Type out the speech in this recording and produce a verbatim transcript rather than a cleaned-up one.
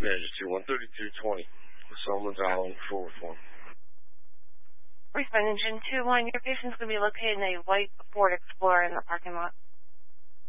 Majesty one thirty-two twenty. Solomons Island, Fort Worth one. Respond engine two one. Your patient's going to be located in a white Ford Explorer in the parking lot.